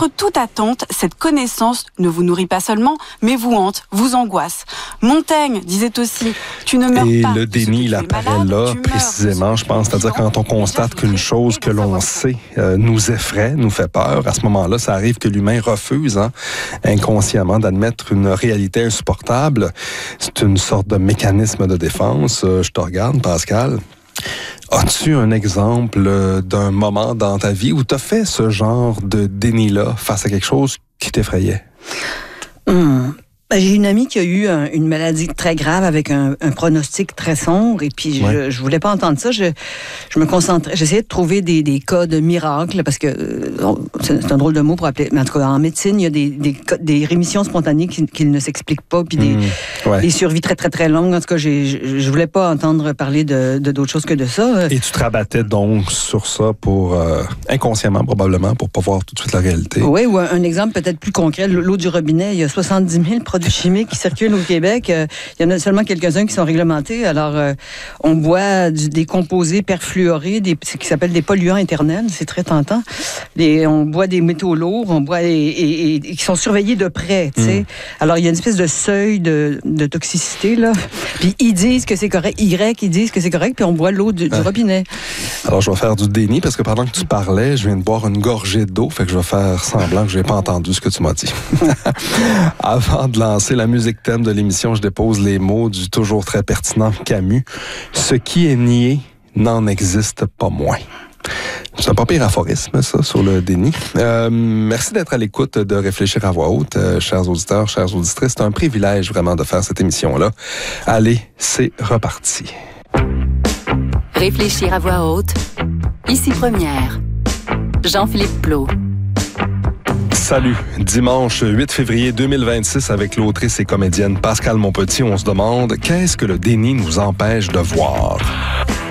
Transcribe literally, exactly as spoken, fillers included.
Contre toute attente, cette connaissance ne vous nourrit pas seulement, mais vous hante, vous angoisse. Montaigne disait aussi, tu ne meurs Et pas. Et le déni, il apparaît là, précisément, je pense. C'est-à-dire quand on constate qu'une chose que l'on sait euh, nous effraie, nous fait peur, à ce moment-là, ça arrive que l'humain refuse hein, inconsciemment d'admettre une réalité insupportable. C'est une sorte de mécanisme de défense. Euh, je te regarde, Pascal. As-tu un exemple d'un moment dans ta vie où tu as fait ce genre de déni-là face à quelque chose qui t'effrayait? Hum. J'ai une amie qui a eu un, une maladie très grave avec un, un pronostic très sombre et puis je, ouais. je voulais pas entendre ça. Je, je me concentrais, j'essayais de trouver des, des cas de miracles parce que euh, c'est un drôle de mot pour appeler, mais en tout cas en médecine il y a des, des, des rémissions spontanées qui, qui ne s'expliquent pas puis des, mmh, ouais. des survies très très très longues. En tout cas, j'ai, je, je voulais pas entendre parler de, de d'autres choses que de ça. Et tu te rabattais donc sur ça pour euh, inconsciemment probablement pour pas voir tout de suite la réalité. Oui, ou un, un exemple peut-être plus concret, l'eau du robinet, il y a soixante-dix mille produits chimiques qui circulent au Québec. Euh, il y en a seulement quelques-uns qui sont réglementés. Alors, euh, on boit du, des composés perfluorés, des, ce qui s'appelle des polluants éternels. C'est très tentant. Les, on boit des métaux lourds, on boit et, et, et, et qui sont surveillés de près. Tu sais. Mm. Alors, il y a une espèce de seuil de, de toxicité là. Puis ils disent que c'est correct. Y, ils disent que c'est correct. Puis on boit l'eau du, du ah. robinet. Alors, je vais faire du déni parce que pendant que tu parlais, je viens de boire une gorgée d'eau. Fait que je vais faire semblant que je n'ai pas entendu ce que tu m'as dit. Avant de lancer la musique thème de l'émission, je dépose les mots du toujours très pertinent Camus. Ce qui est nié n'en existe pas moins. C'est un pas pire aphorisme, ça, sur le déni. Euh, merci d'être à l'écoute de Réfléchir à voix haute, euh, chers auditeurs, chères auditrices. C'est un privilège vraiment de faire cette émission-là. Allez, c'est reparti. Réfléchir à voix haute, ici Première. Jean-Philippe Plot. Salut. Dimanche huit février deux mille vingt-six, avec l'autrice et comédienne Pascale Monpetit, on se demande qu'est-ce que le déni nous empêche de voir?